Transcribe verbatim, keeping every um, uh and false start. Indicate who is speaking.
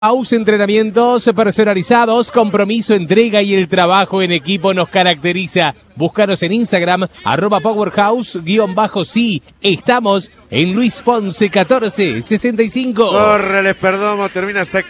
Speaker 1: House, entrenamientos personalizados, compromiso, entrega y el trabajo en equipo nos caracteriza. Búscanos en Instagram, arroba powerhouse guión bajo sí. Estamos en Luis Ponce catorce sesenta y cinco.
Speaker 2: Corre, les perdomo, termina